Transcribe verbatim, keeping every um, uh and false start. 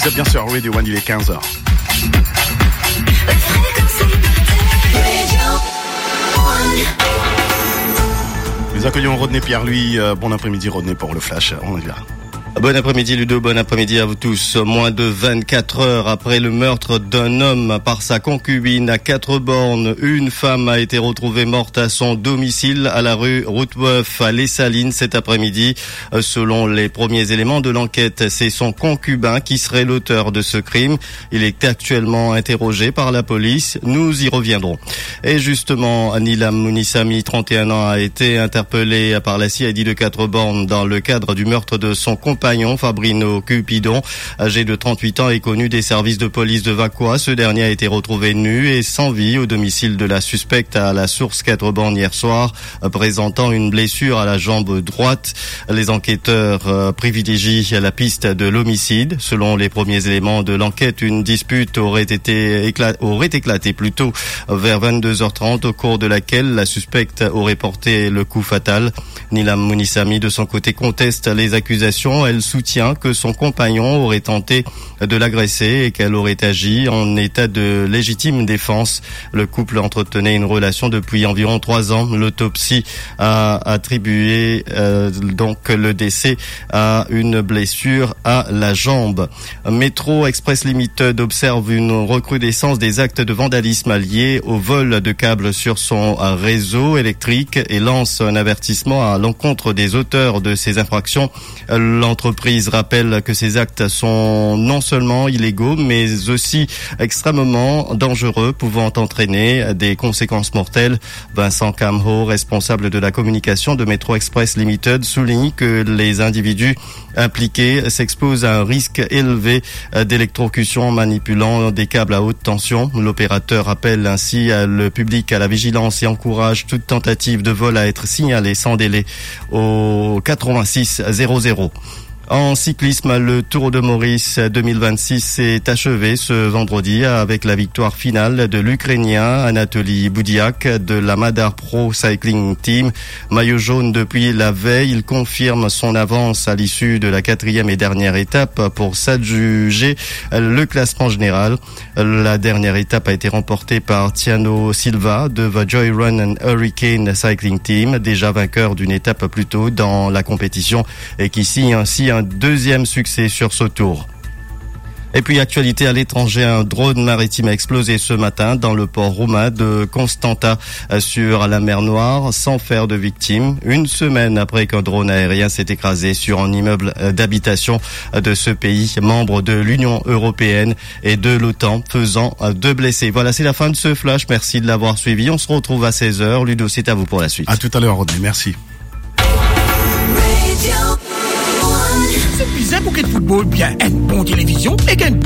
Vous êtes bien sûr Radio One, il est quinze heures. Nous accueillons Rodney Pierre, lui. Euh, bon après-midi Rodney pour le Flash. On y va. Bon après-midi Ludo, bon après-midi à vous tous. Moins de vingt-quatre heures après le meurtre d'un homme par sa concubine à Quatre-Bornes, une femme a été retrouvée morte à son domicile à la rue Route-Boeuf à Les Salines cet après-midi. Selon les premiers éléments de l'enquête, c'est son concubin qui serait l'auteur de ce crime. Il est actuellement interrogé par la police. Nous y reviendrons. Et justement, Nilam Mounissami, trente et un ans, a été interpellé par la C I D de Quatre-Bornes dans le cadre du meurtre de son compagnon Fabrino Cupidon, âgé de trente-huit ans et connu des services de police de Vacois. Ce dernier a été retrouvé nu et sans vie au domicile de la suspecte à la source Quatre-Bornes hier soir, présentant une blessure à la jambe droite. Les enquêteurs privilégient la piste de l'homicide. Selon les premiers éléments de l'enquête, une dispute aurait été éclat... aurait éclaté plutôt vers vingt-deux heures trente, au cours de laquelle la suspecte aurait porté le coup fatal. Nilam Mounissami, de son côté, conteste les accusations. Elle soutient que son compagnon aurait tenté de l'agresser et qu'elle aurait agi en état de légitime défense. Le couple entretenait une relation depuis environ trois ans. L'autopsie a attribué euh, donc le décès à une blessure à la jambe. Metro Express Limited observe une recrudescence des actes de vandalisme liés au vol de câbles sur son réseau électrique et lance un avertissement à l'encontre des auteurs de ces infractions. L'entreprise rappelle que ces actes sont non seulement illégaux, mais aussi extrêmement dangereux, pouvant entraîner des conséquences mortelles. Vincent Camho, responsable de la communication de Metro Express Limited, souligne que les individus impliqués s'exposent à un risque élevé d'électrocution en manipulant des câbles à haute tension. L'opérateur appelle ainsi le public à la vigilance et encourage toute tentative de vol à être signalée sans délai au quatre-vingt-six zéro zéro. En cyclisme, le Tour de Maurice deux mille vingt-six s'est achevé ce vendredi avec la victoire finale de l'Ukrainien Anatoly Boudiak de la Madar Pro Cycling Team. Maillot jaune depuis la veille, il confirme son avance à l'issue de la quatrième et dernière étape pour s'adjuger le classement général. La dernière étape a été remportée par Tiano Silva de The Joy Run and Hurricane Cycling Team, déjà vainqueur d'une étape plus tôt dans la compétition et qui signe ainsi un un deuxième succès sur ce tour. Et puis, actualité à l'étranger, un drone maritime a explosé ce matin dans le port roumain de Constanta sur la mer Noire sans faire de victimes. Une semaine après qu'un drone aérien s'est écrasé sur un immeuble d'habitation de ce pays, membre de l'Union européenne et de l'OTAN, faisant deux blessés. Voilà, c'est la fin de ce flash. Merci de l'avoir suivi. On se retrouve à seize heures. Ludo, c'est à vous pour la suite. À tout à l'heure, Rodney. Merci. C'est bizarre pour qu'il football bien, une bonne télévision et une